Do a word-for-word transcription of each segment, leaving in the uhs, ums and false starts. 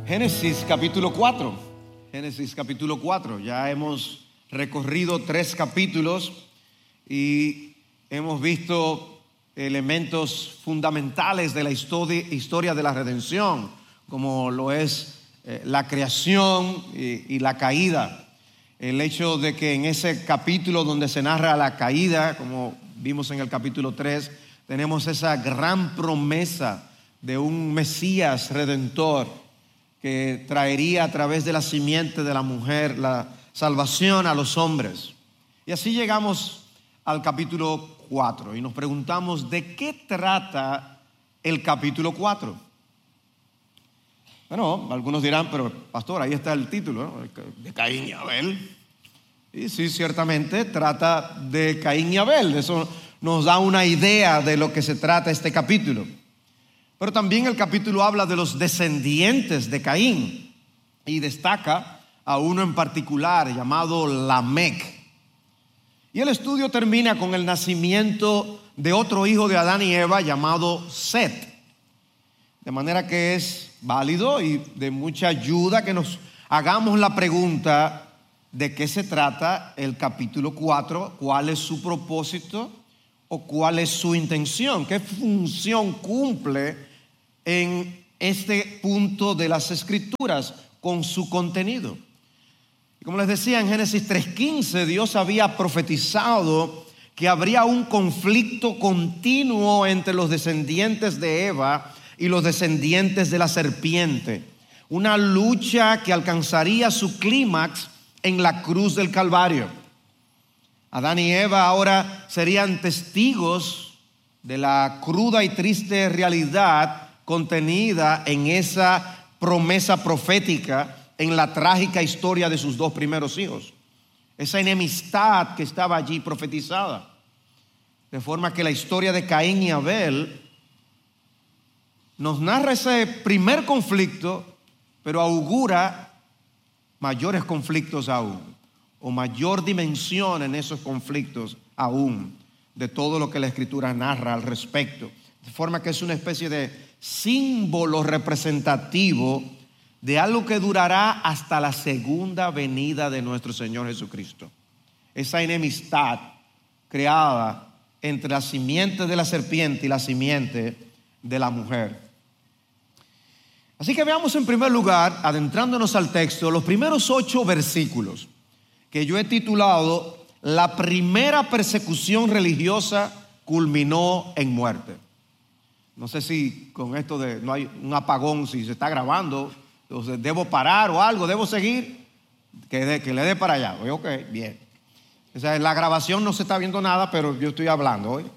Génesis capítulo cuatro. Génesis capítulo cuatro. Ya hemos recorrido tres capítulos y hemos visto elementos fundamentales de la historia, historia de la redención, como lo es eh, la creación y, y la caída. El hecho de que en ese capítulo donde se narra la caída, como vimos en el capítulo tres, tenemos esa gran promesa de un Mesías redentor que traería a través de la simiente de la mujer la salvación a los hombres. Y así llegamos al capítulo cuatro y nos preguntamos, ¿de qué trata el capítulo cuatro? Bueno, algunos dirán, pero pastor, ahí está el título, ¿no? De Caín y Abel. Y sí, ciertamente trata de Caín y Abel. Eso nos da una idea de lo que se trata este capítulo. Pero también el capítulo habla de los descendientes de Caín y destaca a uno en particular llamado Lamec. Y el estudio termina con el nacimiento de otro hijo de Adán y Eva llamado Set. De manera que es válido y de mucha ayuda que nos hagamos la pregunta de qué se trata el capítulo cuatro, cuál es su propósito o cuál es su intención, qué función cumple en este punto de las Escrituras con su contenido. Y como les decía, en Génesis tres quince Dios había profetizado que habría un conflicto continuo entre los descendientes de Eva y los descendientes de la serpiente, una lucha que alcanzaría su clímax en la cruz del Calvario. Adán y Eva ahora serían testigos de la cruda y triste realidad contenida en esa promesa profética en la trágica historia de sus dos primeros hijos. Esa enemistad que estaba allí profetizada. De forma que la historia de Caín y Abel nos narra ese primer conflicto, pero augura mayores conflictos aún, o mayor dimensión en esos conflictos aún, de todo lo que la Escritura narra al respecto. De forma que es una especie de símbolo representativo de algo que durará hasta la segunda venida de nuestro Señor Jesucristo. Esa enemistad creada entre la simiente de la serpiente y la simiente de la mujer. Así que veamos en primer lugar, adentrándonos al texto, los primeros ocho versículos que yo he titulado La primera persecución religiosa culminó en muerte. No sé si con esto de no hay un apagón, si se está grabando, entonces debo parar o algo, debo seguir, que, de, que le dé para allá. Oye, ok, bien. O sea, en la grabación no se está viendo nada, pero yo estoy hablando hoy.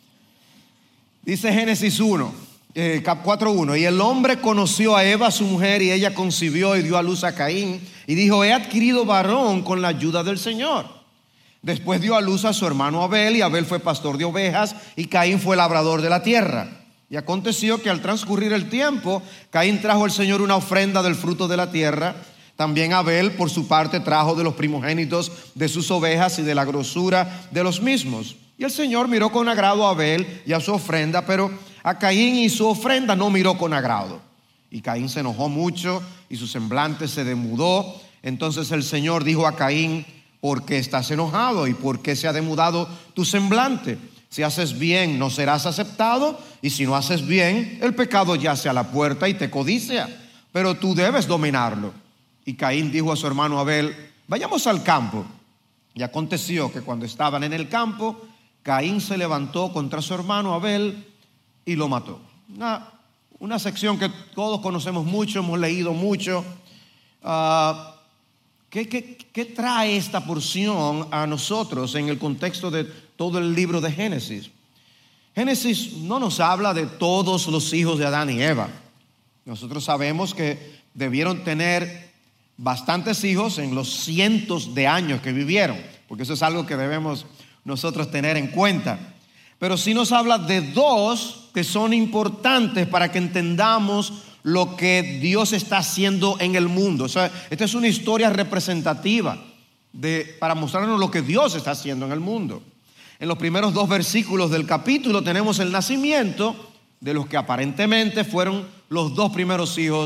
Dice Génesis uno, eh, cuatro uno, y el hombre conoció a Eva, su mujer, y ella concibió y dio a luz a Caín, y dijo, he adquirido varón con la ayuda del Señor. Después dio a luz a su hermano Abel, y Abel fue pastor de ovejas, y Caín fue labrador de la tierra. Y aconteció que al transcurrir el tiempo, Caín trajo al Señor una ofrenda del fruto de la tierra. También Abel, por su parte, trajo de los primogénitos de sus ovejas y de la grosura de los mismos. Y el Señor miró con agrado a Abel y a su ofrenda, pero a Caín y su ofrenda no miró con agrado. Y Caín se enojó mucho y su semblante se demudó. Entonces el Señor dijo a Caín, ¿por qué estás enojado? ¿Y por qué se ha demudado tu semblante? Si haces bien, no serás aceptado, y si no haces bien, el pecado yace a la puerta y te codicia, pero tú debes dominarlo. Y Caín dijo a su hermano Abel, vayamos al campo. Y aconteció que cuando estaban en el campo, Caín se levantó contra su hermano Abel y lo mató. Una, una sección que todos conocemos mucho, hemos leído mucho. Uh, ¿qué, qué, ¿Qué trae esta porción a nosotros en el contexto de todo el libro de Génesis? Génesis no nos habla de todos los hijos de Adán y Eva. Nosotros sabemos que debieron tener bastantes hijos en los cientos de años que vivieron, porque eso es algo que debemos nosotros tener en cuenta. Pero sí nos habla de dos que son importantes para que entendamos lo que Dios está haciendo en el mundo. O sea, esta es una historia representativa de, para mostrarnos lo que Dios está haciendo en el mundo. En los primeros dos versículos del capítulo tenemos el nacimiento de los que aparentemente fueron los dos primeros hijos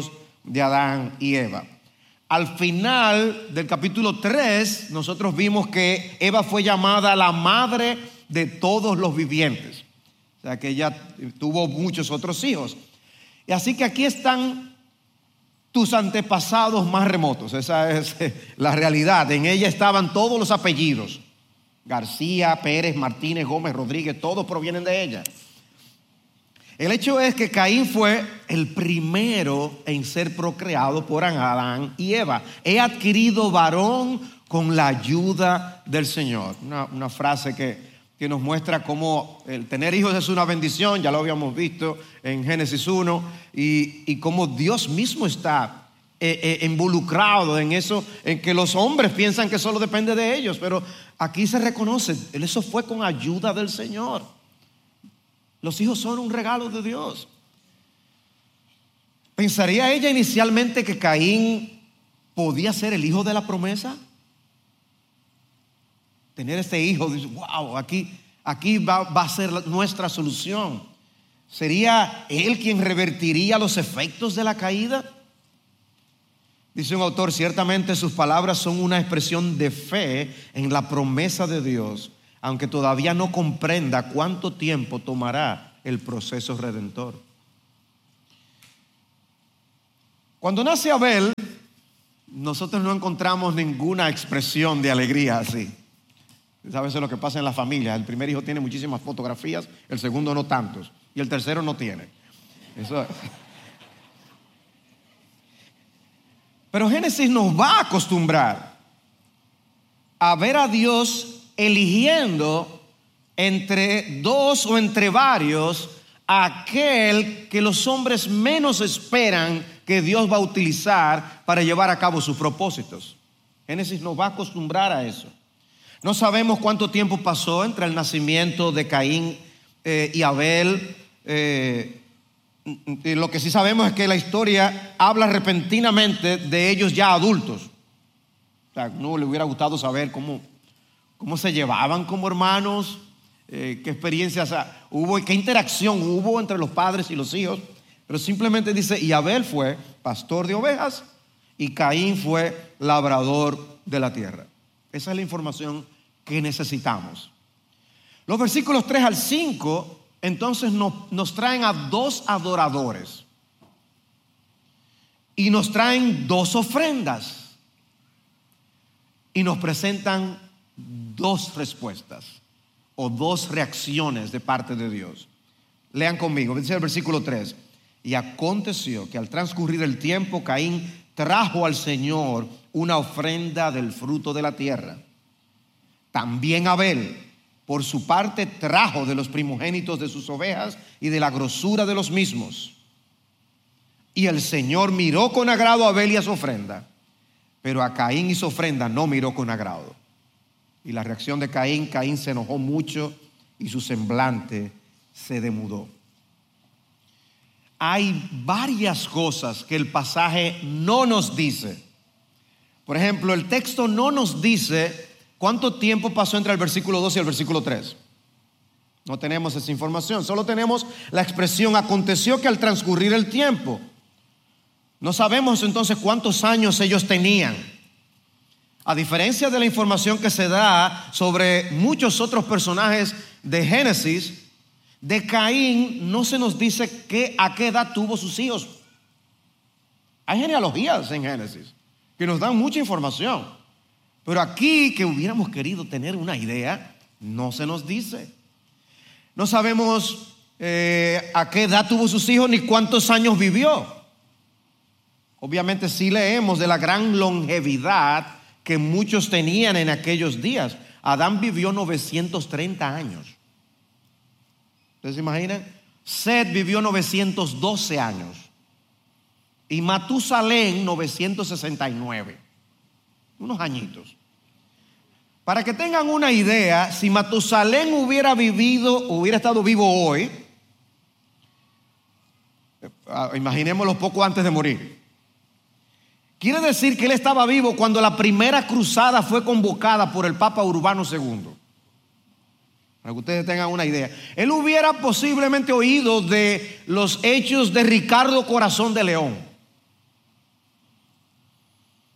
de Adán y Eva. Al final del capítulo tres, nosotros vimos que Eva fue llamada la madre de todos los vivientes. O sea que ella tuvo muchos otros hijos. Y así que aquí están tus antepasados más remotos. Esa es la realidad. En ella estaban todos los apellidos: García, Pérez, Martínez, Gómez, Rodríguez, todos provienen de ella. El hecho es que Caín fue el primero en ser procreado por Adán y Eva. He adquirido varón con la ayuda del Señor. Una, una frase que, que nos muestra cómo el tener hijos es una bendición. Ya lo habíamos visto en Génesis uno. Y, y cómo Dios mismo está eh, eh, involucrado en eso, en que los hombres piensan que solo depende de ellos. Pero aquí se reconoce, eso fue con ayuda del Señor. Los hijos son un regalo de Dios. ¿Pensaría ella inicialmente que Caín podía ser el hijo de la promesa? Tener este hijo, dice, wow, aquí, aquí va, va a ser nuestra solución. ¿Sería él quien revertiría los efectos de la caída? Dice un autor, ciertamente sus palabras son una expresión de fe en la promesa de Dios, aunque todavía no comprenda cuánto tiempo tomará el proceso redentor. Cuando nace Abel, nosotros no encontramos ninguna expresión de alegría así. ¿Sabes lo que pasa en la familia? El primer hijo tiene muchísimas fotografías, el segundo no tantos, y el tercero no tiene. Eso. Pero Génesis nos va a acostumbrar a ver a Dios eligiendo entre dos o entre varios a aquel que los hombres menos esperan que Dios va a utilizar para llevar a cabo sus propósitos. Génesis nos va a acostumbrar a eso. No sabemos cuánto tiempo pasó entre el nacimiento de Caín eh, y Abel. Eh, y lo que sí sabemos es que la historia habla repentinamente de ellos ya adultos. O sea, no le hubiera gustado saber cómo cómo se llevaban como hermanos, eh, qué experiencias hubo y qué interacción hubo entre los padres y los hijos. Pero simplemente dice, y Abel fue pastor de ovejas y Caín fue labrador de la tierra. Esa es la información que necesitamos. Los versículos tres al cinco entonces nos, nos traen a dos adoradores y nos traen dos ofrendas y nos presentan dos respuestas o dos reacciones de parte de Dios. Lean conmigo, dice el versículo tres: y aconteció que al transcurrir el tiempo, Caín trajo al Señor una ofrenda del fruto de la tierra. También Abel, por su parte, trajo de los primogénitos de sus ovejas y de la grosura de los mismos. Y el Señor miró con agrado a Abel y a su ofrenda, pero a Caín y su ofrenda no miró con agrado. Y la reacción de Caín, Caín se enojó mucho y su semblante se demudó. Hay varias cosas que el pasaje no nos dice. Por ejemplo, el texto no nos dice cuánto tiempo pasó entre el versículo dos y el versículo tres. No tenemos esa información, solo tenemos la expresión aconteció que al transcurrir el tiempo. No sabemos entonces cuántos años ellos tenían. A diferencia de la información que se da sobre muchos otros personajes de Génesis, de Caín no se nos dice que, a qué edad tuvo sus hijos. Hay genealogías en Génesis que nos dan mucha información, pero aquí, que hubiéramos querido tener una idea, no se nos dice. No sabemos eh, a qué edad tuvo sus hijos ni cuántos años vivió. Obviamente sí leemos de la gran longevidad que muchos tenían en aquellos días. Adán vivió novecientos treinta años. ¿Ustedes se imaginan? Set vivió novecientos doce años y Matusalén novecientos sesenta y nueve. Unos añitos. Para que tengan una idea, si Matusalén hubiera vivido, hubiera estado vivo hoy, imaginémoslo poco antes de morir. Quiere decir que él estaba vivo cuando la primera cruzada fue convocada por el Papa Urbano segundo. Para que ustedes tengan una idea. Él hubiera posiblemente oído de los hechos de Ricardo Corazón de León.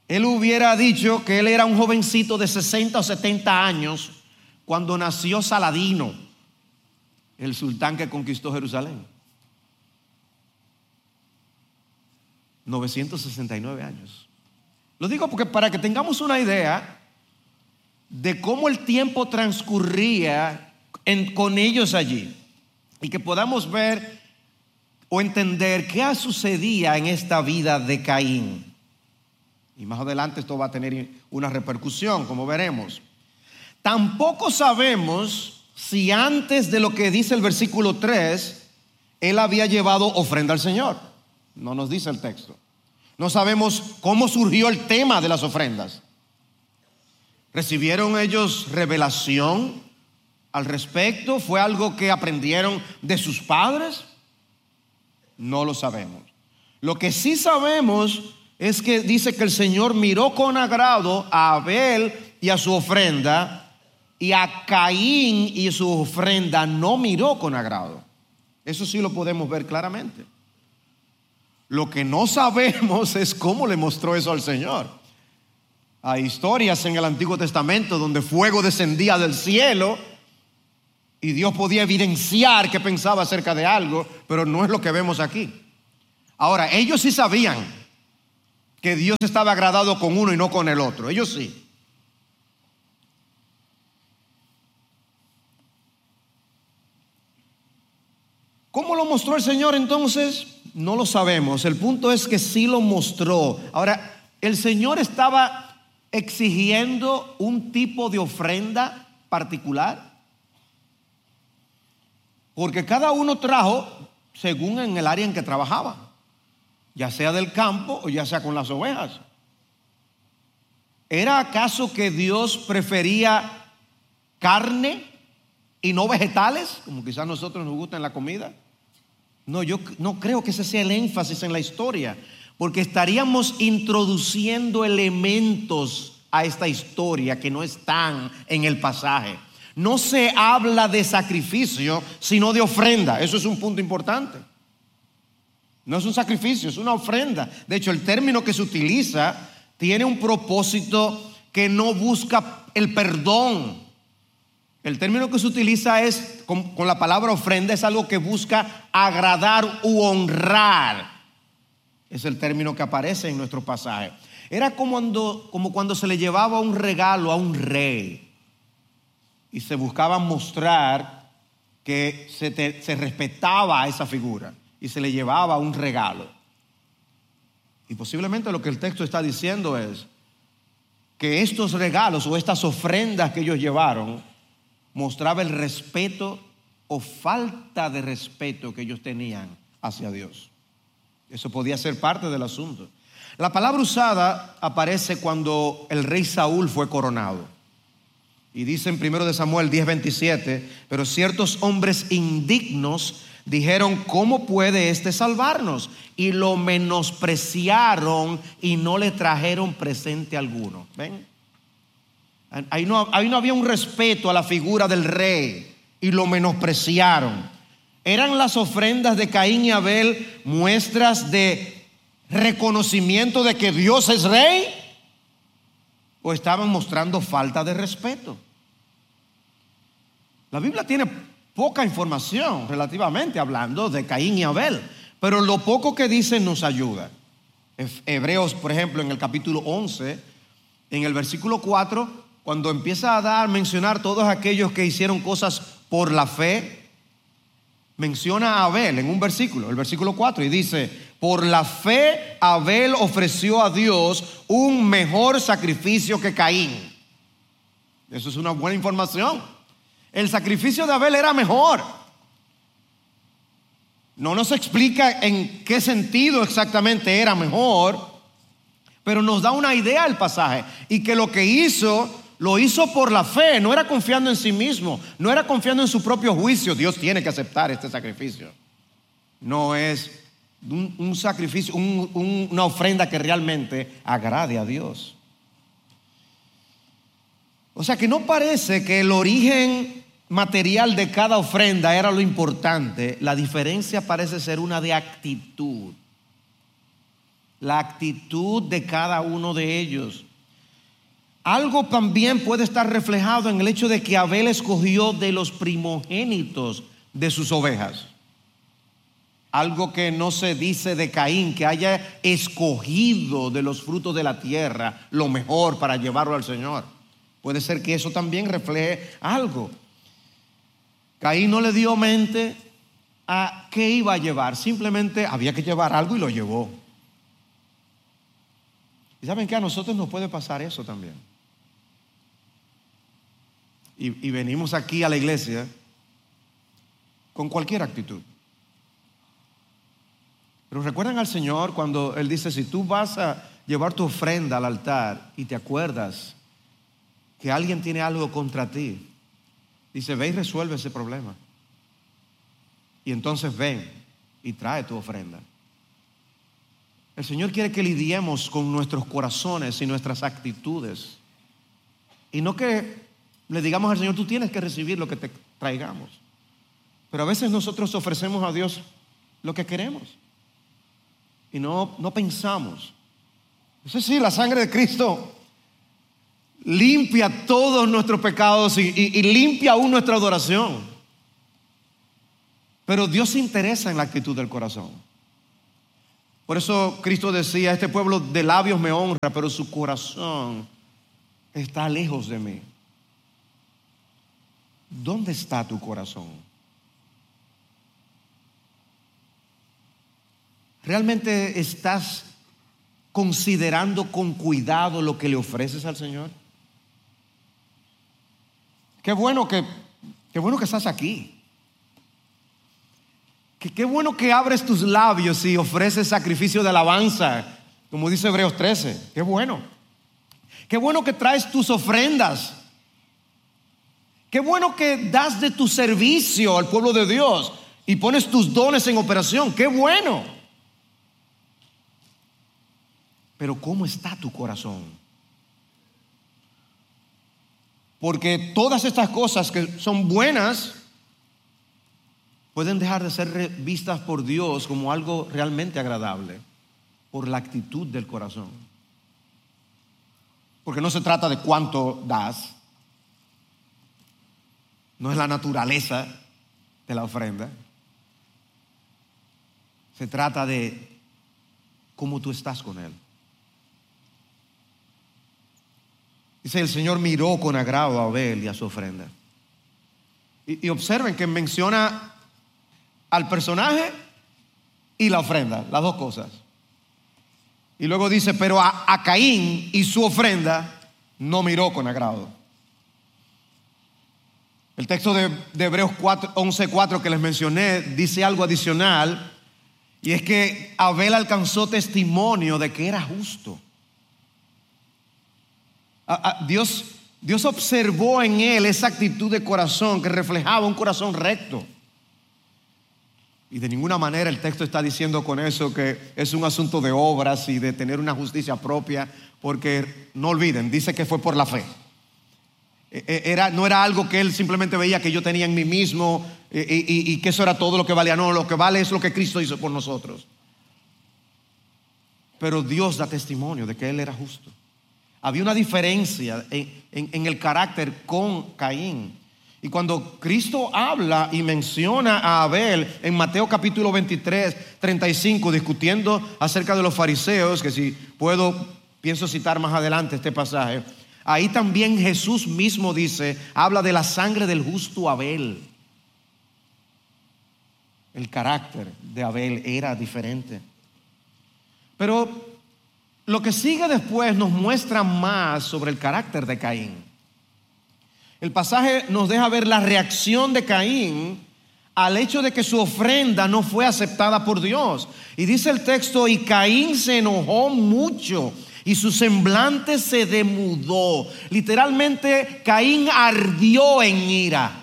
él hubiera dicho que él era un jovencito de sesenta o setenta años cuando nació Saladino, el sultán que conquistó Jerusalén. novecientos sesenta y nueve años. Lo digo porque para que tengamos una idea de cómo el tiempo transcurría en, con ellos allí, y que podamos ver o entender qué sucedía en esta vida de Caín. Y más adelante esto va a tener una repercusión, como veremos. Tampoco sabemos si antes de lo que dice el versículo tres, él había llevado ofrenda al Señor. No nos dice el texto. No sabemos cómo surgió el tema de las ofrendas. ¿Recibieron ellos revelación al respecto? ¿Fue algo que aprendieron de sus padres? No lo sabemos. Lo que sí sabemos es que dice que el Señor miró con agrado a Abel y a su ofrenda, y a Caín y su ofrenda no miró con agrado. Eso sí lo podemos ver claramente. Lo que no sabemos es cómo le mostró eso al Señor. Hay historias en el Antiguo Testamento donde fuego descendía del cielo y Dios podía evidenciar que pensaba acerca de algo, pero no es lo que vemos aquí. Ahora, ellos sí sabían que Dios estaba agradado con uno y no con el otro. Ellos sí. ¿Cómo lo mostró el Señor entonces? No lo sabemos. El punto es que sí lo mostró. Ahora, el Señor estaba exigiendo un tipo de ofrenda particular, porque cada uno trajo según en el área en que trabajaba, ya sea del campo o ya sea con las ovejas. ¿Era acaso que Dios prefería carne y no vegetales, como quizás a nosotros nos gusta en la comida? No, yo no creo que ese sea el énfasis en la historia, porque estaríamos introduciendo elementos a esta historia que no están en el pasaje. No se habla de sacrificio, sino de ofrenda. Eso es un punto importante. No es un sacrificio, es una ofrenda. De hecho, el término que se utiliza tiene un propósito que no busca el perdón. El término que se utiliza es con, con la palabra ofrenda, es algo que busca agradar u honrar. Es el término que aparece en nuestro pasaje. Era como cuando, como cuando se le llevaba un regalo a un rey y se buscaba mostrar que se, te, se respetaba a esa figura y se le llevaba un regalo. Y posiblemente lo que el texto está diciendo es que estos regalos o estas ofrendas que ellos llevaron mostraba el respeto o falta de respeto que ellos tenían hacia Dios. Eso podía ser parte del asunto. La palabra usada aparece cuando el rey Saúl fue coronado. Y dice en primero de Samuel diez veintisiete, pero ciertos hombres indignos dijeron, ¿cómo puede éste salvarnos? Y lo menospreciaron y no le trajeron presente alguno. ¿Ven? Ahí no, ahí no había un respeto a la figura del rey y lo menospreciaron. ¿Eran las ofrendas de Caín y Abel muestras de reconocimiento de que Dios es rey? ¿O estaban mostrando falta de respeto? La Biblia tiene poca información relativamente hablando de Caín y Abel, pero lo poco que dice nos ayuda. Hebreos, por ejemplo, en el capítulo once, en el versículo cuatro, cuando empieza a dar, mencionar todos aquellos que hicieron cosas por la fe, menciona a Abel en un versículo, el versículo cuatro, y dice, por la fe Abel ofreció a Dios un mejor sacrificio que Caín. Eso es una buena información. El sacrificio de Abel era mejor. No nos explica en qué sentido exactamente era mejor, pero nos da una idea el pasaje, y que lo que hizo lo hizo por la fe, no era confiando en sí mismo, no era confiando en su propio juicio. Dios tiene que aceptar este sacrificio. No es un, un sacrificio, un, un, una ofrenda que realmente agrade a Dios. O sea que no parece que el origen material de cada ofrenda era lo importante. La diferencia parece ser una de actitud. la actitud de cada uno de ellos. Algo también puede estar reflejado en el hecho de que Abel escogió de los primogénitos de sus ovejas. Algo que no se dice de Caín, que haya escogido de los frutos de la tierra lo mejor para llevarlo al Señor. Puede ser que eso también refleje algo. Caín no le dio mente a qué iba a llevar, simplemente había que llevar algo y lo llevó. ¿Y saben qué? A nosotros nos puede pasar eso también. Y, y venimos aquí a la iglesia con cualquier actitud. Pero recuerdan al Señor cuando Él dice, si tú vas a llevar tu ofrenda al altar y te acuerdas que alguien tiene algo contra ti, dice, ve y resuelve ese problema. Y entonces ven y trae tu ofrenda. El Señor quiere que lidiemos con nuestros corazones y nuestras actitudes. Y no que le digamos al Señor, tú tienes que recibir lo que te traigamos. Pero a veces nosotros ofrecemos a Dios lo que queremos. Y no, no pensamos. Eso sí, la sangre de Cristo limpia todos nuestros pecados y, y, y limpia aún nuestra adoración. Pero Dios se interesa en la actitud del corazón. Por eso Cristo decía, este pueblo de labios me honra, pero su corazón está lejos de mí. ¿Dónde está tu corazón? ¿Realmente estás considerando con cuidado lo que le ofreces al Señor? Qué bueno que, qué bueno que estás aquí. Qué, qué bueno que abres tus labios y ofreces sacrificio de alabanza, como dice Hebreos trece. Qué bueno. Qué bueno que traes tus ofrendas. Qué bueno que das de tu servicio al pueblo de Dios y pones tus dones en operación. Qué bueno. Pero ¿cómo está tu corazón? Porque todas estas cosas que son buenas pueden dejar de ser vistas por Dios como algo realmente agradable por la actitud del corazón. Porque no se trata de cuánto das, no es la naturaleza de la ofrenda, se trata de cómo tú estás con Él. Dice, el Señor miró con agrado a Abel y a su ofrenda. Y, y observen que menciona al personaje y la ofrenda, las dos cosas. Y luego dice, pero a, a Caín y su ofrenda no miró con agrado. El texto de, de Hebreos once cuatro que les mencioné dice algo adicional, y es que Abel alcanzó testimonio de que era justo. Dios, Dios observó en él esa actitud de corazón que reflejaba un corazón recto. Y de ninguna manera el texto está diciendo con eso que es un asunto de obras y de tener una justicia propia, porque no olviden, dice que fue por la fe. Era, no era algo que él simplemente veía que yo tenía en mí mismo y, y, y que eso era todo lo que valía. No, lo que vale es lo que Cristo hizo por nosotros. Pero Dios da testimonio de que él era justo. Había una diferencia en, en, en el carácter con Caín. Y cuando Cristo habla y menciona a Abel en Mateo capítulo veintitrés, treinta y cinco, discutiendo acerca de los fariseos, que si puedo, pienso citar más adelante este pasaje, ahí también Jesús mismo dice, habla de la sangre del justo Abel. El carácter de Abel era diferente. Pero lo que sigue después nos muestra más sobre el carácter de Caín. El pasaje nos deja ver la reacción de Caín al hecho de que su ofrenda no fue aceptada por Dios. Y dice el texto, y Caín se enojó mucho y su semblante se demudó. Literalmente, Caín ardió en ira.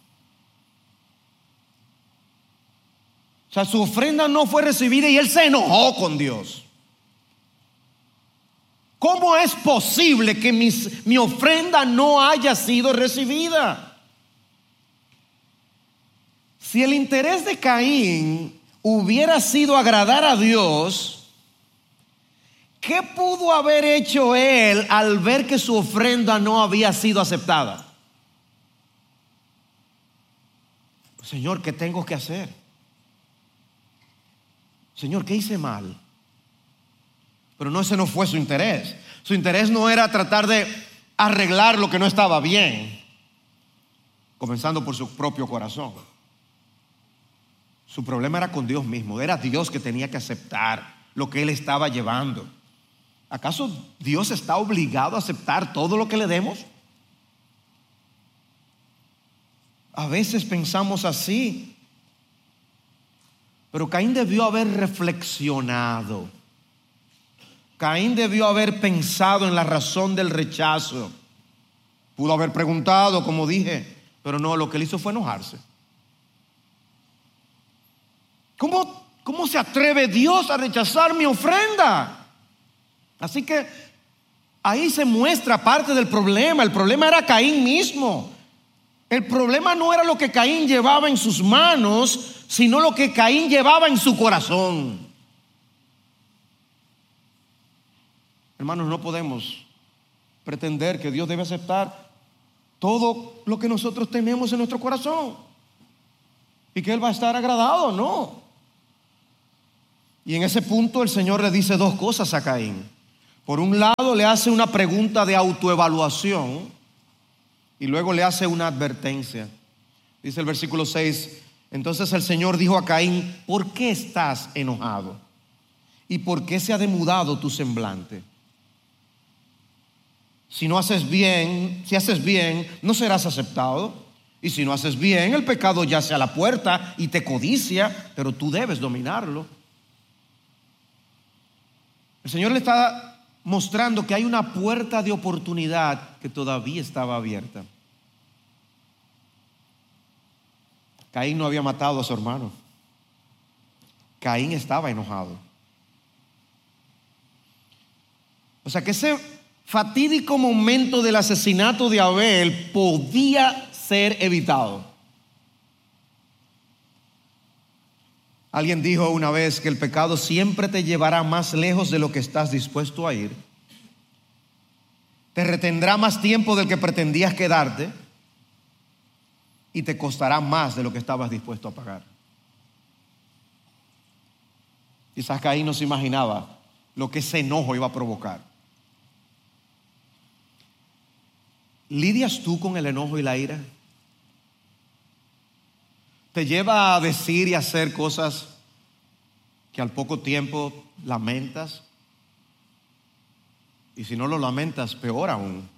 O sea, su ofrenda no fue recibida y él se enojó con Dios. ¿Cómo es posible que mis, mi ofrenda no haya sido recibida? Si el interés de Caín hubiera sido agradar a Dios, ¿qué pudo haber hecho él al ver que su ofrenda no había sido aceptada? Señor, ¿qué tengo que hacer? Señor, ¿qué hice mal? Pero no, ese no fue su interés. Su interés no era tratar de arreglar lo que no estaba bien, comenzando por su propio corazón. Su problema era con Dios mismo. Era Dios que tenía que aceptar lo que él estaba llevando. ¿Acaso Dios está obligado a aceptar todo lo que le demos? A veces pensamos así. Pero Caín debió haber reflexionado. Caín debió haber pensado en la razón del rechazo. Pudo haber preguntado, como dije, pero no, lo que él hizo fue enojarse. ¿Cómo, cómo se atreve Dios a rechazar mi ofrenda? Así que ahí se muestra parte del problema. El problema era Caín mismo. El problema no era lo que Caín llevaba en sus manos, sino lo que Caín llevaba en su corazón. Hermanos, no podemos pretender que Dios debe aceptar todo lo que nosotros tenemos en nuestro corazón y que Él va a estar agradado, no. Y en ese punto el Señor le dice dos cosas a Caín. Por un lado le hace una pregunta de autoevaluación y luego le hace una advertencia. Dice el versículo seis: entonces el Señor dijo a Caín: ¿por qué estás enojado? ¿Y por qué se ha demudado tu semblante? Si no haces bien, si haces bien, no serás aceptado. Y si no haces bien, el pecado yace a la puerta y te codicia, pero tú debes dominarlo. El Señor le está mostrando que hay una puerta de oportunidad que todavía estaba abierta. Caín no había matado a su hermano. Caín estaba enojado. O sea que ese fatídico momento del asesinato de Abel podía ser evitado. Alguien dijo una vez que el pecado siempre te llevará más lejos de lo que estás dispuesto a ir. Te retendrá más tiempo del que pretendías quedarte y te costará más de lo que estabas dispuesto a pagar. Quizás Caín no se imaginaba lo que ese enojo iba a provocar. ¿Lidias tú con el enojo y la ira? ¿Te lleva a decir y hacer cosas que al poco tiempo lamentas? Y si no lo lamentas, peor aún.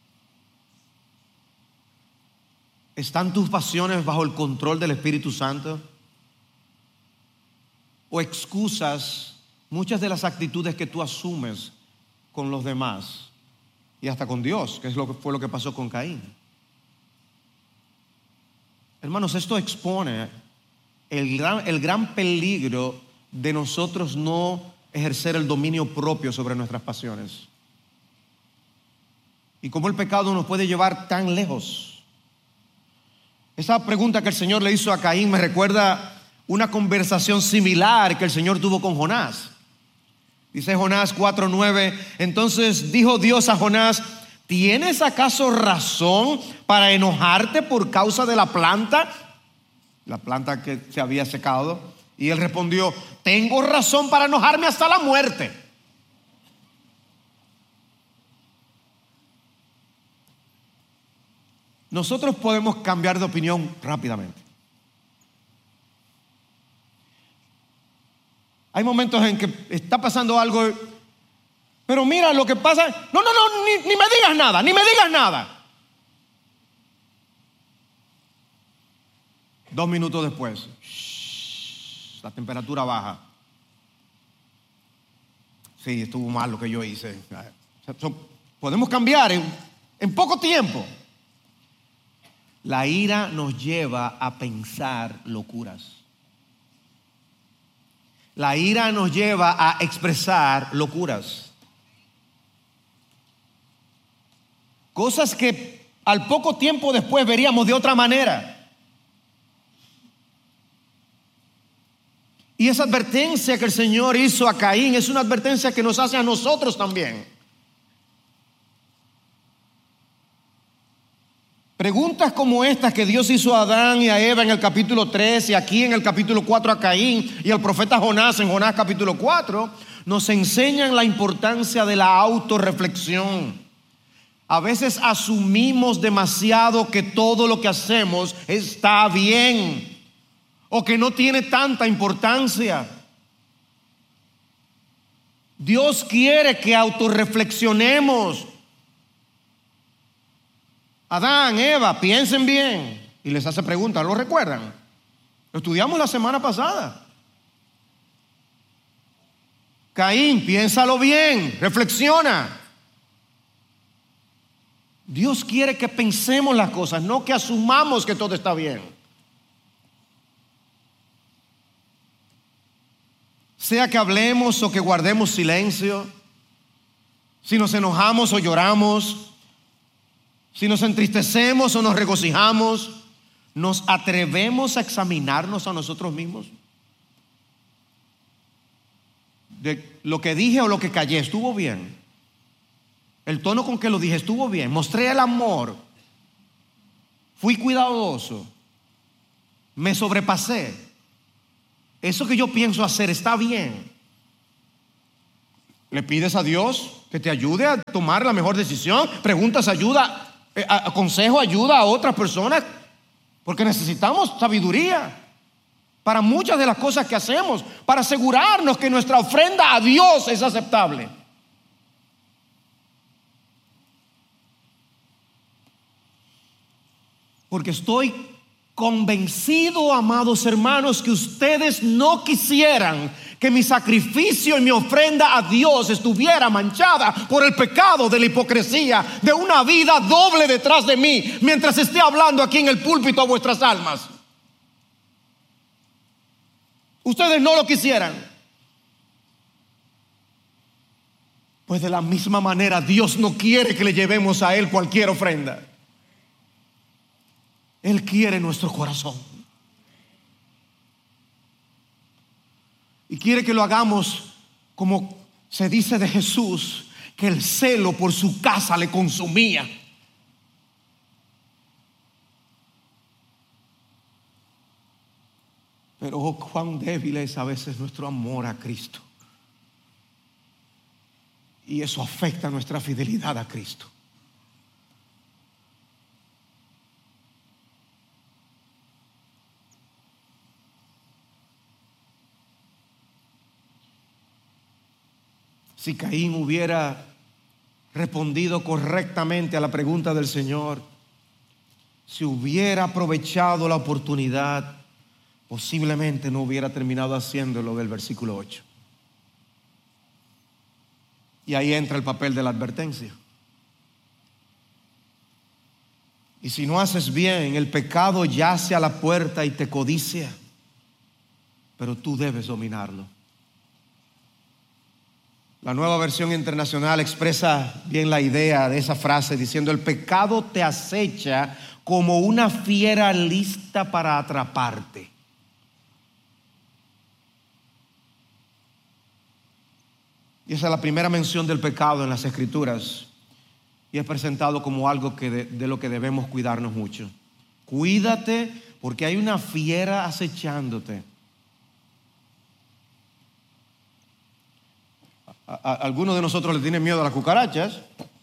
¿Están tus pasiones bajo el control del Espíritu Santo? ¿O excusas muchas de las actitudes que tú asumes con los demás y hasta con Dios, que es lo que fue lo que pasó con Caín? Hermanos, esto expone el gran, el gran peligro de nosotros no ejercer el dominio propio sobre nuestras pasiones. Y cómo el pecado nos puede llevar tan lejos. Esa pregunta que el Señor le hizo a Caín me recuerda una conversación similar que el Señor tuvo con Jonás. Dice Jonás cuatro nueve: entonces dijo Dios a Jonás: ¿tienes acaso razón para enojarte por causa de la planta? La planta que se había secado. Y él respondió: tengo razón para enojarme hasta la muerte. Nosotros podemos cambiar de opinión rápidamente. Hay momentos en que está pasando algo, pero mira lo que pasa. No, no, no, ni, ni me digas nada, ni me digas nada. Dos minutos después, shh, la temperatura baja. Sí, estuvo mal lo que yo hice. Podemos cambiar en, en poco tiempo. La ira nos lleva a pensar locuras. La ira nos lleva a expresar locuras. Cosas que al poco tiempo después veríamos de otra manera. Y esa advertencia que el Señor hizo a Caín es una advertencia que nos hace a nosotros también. Preguntas como estas que Dios hizo a Adán y a Eva en el capítulo tres y aquí en el capítulo cuatro a Caín y al profeta Jonás en Jonás capítulo cuatro nos enseñan la importancia de la autorreflexión. A veces asumimos demasiado que todo lo que hacemos está bien o que no tiene tanta importancia. Dios quiere que autorreflexionemos. Adán, Eva, piensen bien. Y les hace preguntas, ¿lo recuerdan? Lo estudiamos la semana pasada. Caín, piénsalo bien, reflexiona. Dios quiere que pensemos las cosas, no que asumamos que todo está bien. Sea que hablemos o que guardemos silencio, si nos enojamos o lloramos, si nos entristecemos o nos regocijamos, ¿nos atrevemos a examinarnos a nosotros mismos? De lo que dije o lo que callé, ¿estuvo bien? El tono con que lo dije, ¿estuvo bien? Mostré el amor, fui cuidadoso, me sobrepasé. Eso que yo pienso hacer está bien. ¿Le pides a Dios que te ayude a tomar la mejor decisión? ¿Preguntas ayuda? Aconsejo, ayuda a otras personas, porque necesitamos sabiduría para muchas de las cosas que hacemos, para asegurarnos que nuestra ofrenda a Dios es aceptable. Porque estoy convencido, amados hermanos, que ustedes no quisieran que mi sacrificio y mi ofrenda a Dios estuviera manchada por el pecado de la hipocresía de una vida doble detrás de mí, mientras esté hablando aquí en el púlpito a vuestras almas. Ustedes no lo quisieran. Pues de la misma manera Dios no quiere que le llevemos a Él cualquier ofrenda. Él quiere nuestro corazón. Y quiere que lo hagamos como se dice de Jesús, que el celo por su casa le consumía. Pero oh, cuán débil es a veces nuestro amor a Cristo. Y eso afecta nuestra fidelidad a Cristo. Si Caín hubiera respondido correctamente a la pregunta del Señor, si hubiera aprovechado la oportunidad, posiblemente no hubiera terminado haciéndolo del versículo ocho. Y ahí entra el papel de la advertencia. Y si no haces bien, el pecado yace a la puerta y te codicia, pero tú debes dominarlo. La Nueva Versión Internacional expresa bien la idea de esa frase diciendo: el pecado te acecha como una fiera lista para atraparte. Y esa es la primera mención del pecado en las Escrituras, y es presentado como algo que de, de lo que debemos cuidarnos mucho. Cuídate, porque hay una fiera acechándote. A, a, algunos de nosotros le tienen miedo a las cucarachas,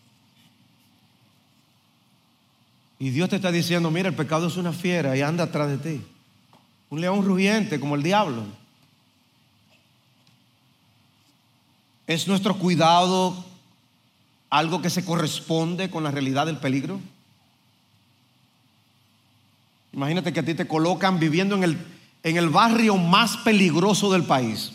y Dios te está diciendo: mira, el pecado es una fiera y anda atrás de ti, un león rugiente como el diablo. ¿Es nuestro cuidado algo que se corresponde con la realidad del peligro? Imagínate que a ti te colocan viviendo en el, en el barrio más peligroso del país,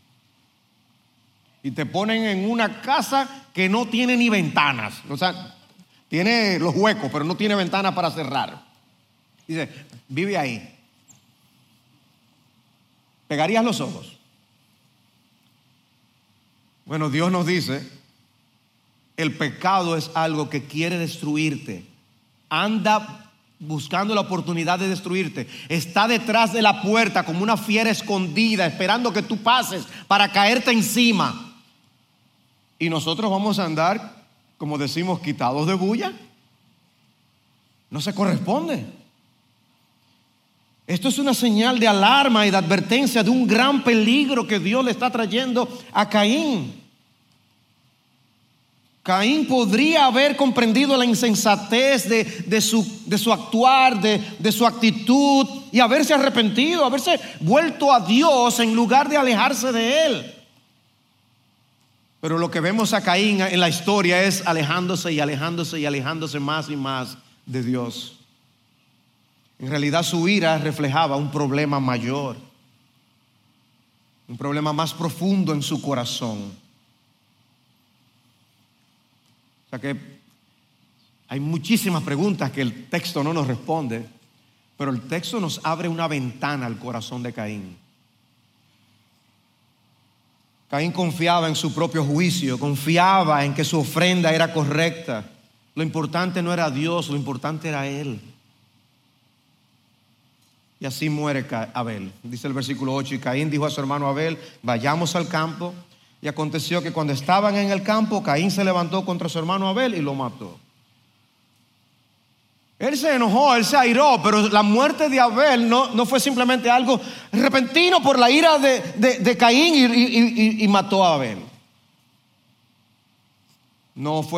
y te ponen en una casa que no tiene ni ventanas. O sea, tiene los huecos, pero no tiene ventanas para cerrar. Dice: vive ahí. ¿Pegarías los ojos? Bueno, Dios nos dice: el pecado es algo que quiere destruirte. Anda buscando la oportunidad de destruirte. Está detrás de la puerta como una fiera escondida, esperando que tú pases para caerte encima. Y nosotros vamos a andar, como decimos, quitados de bulla. No se corresponde. Esto es una señal de alarma y de advertencia de un gran peligro que Dios le está trayendo a Caín. Caín podría haber comprendido la insensatez de, de, su, de su actuar, de, de su actitud, y haberse arrepentido, haberse vuelto a Dios en lugar de alejarse de Él. Pero lo que vemos a Caín en la historia es alejándose y alejándose y alejándose más y más de Dios. En realidad su ira reflejaba un problema mayor, un problema más profundo en su corazón. O sea que hay muchísimas preguntas que el texto no nos responde, pero el texto nos abre una ventana al corazón de Caín. Caín confiaba en su propio juicio, confiaba en que su ofrenda era correcta. Lo importante no era Dios, lo importante era él. Y así muere Abel. Dice el versículo ocho: y Caín dijo a su hermano Abel: vayamos al campo. Y aconteció que cuando estaban en el campo, Caín se levantó contra su hermano Abel y lo mató. Él se enojó, él se airó, pero la muerte de Abel no, no fue simplemente algo repentino por la ira de, de, de Caín y, y, y, y mató a Abel. No fue